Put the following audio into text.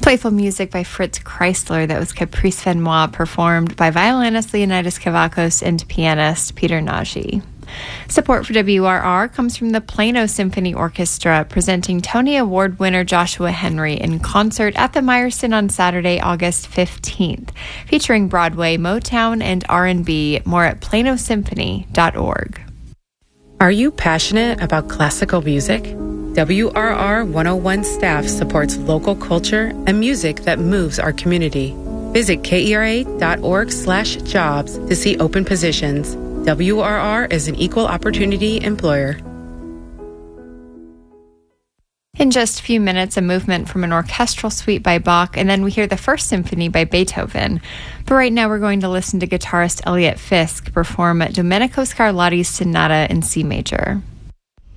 Playful music by Fritz Kreisler. That was Caprice Fenois, performed by violinist Leonidas Kavakos and pianist Peter Nagy. Support for WRR comes from the Plano Symphony Orchestra, presenting Tony Award winner Joshua Henry in concert at the Meyerson on Saturday, August 15th, featuring Broadway, Motown, and R&B. More at planosymphony.org. Are you passionate about classical music? WRR 101 staff supports local culture and music that moves our community. Visit kera.org/jobs to see open positions. WRR is an equal opportunity employer. In just a few minutes, a movement from an orchestral suite by Bach, and then we hear the First Symphony by Beethoven. But right now we're going to listen to guitarist Elliot Fisk perform Domenico Scarlatti's Sonata in C major.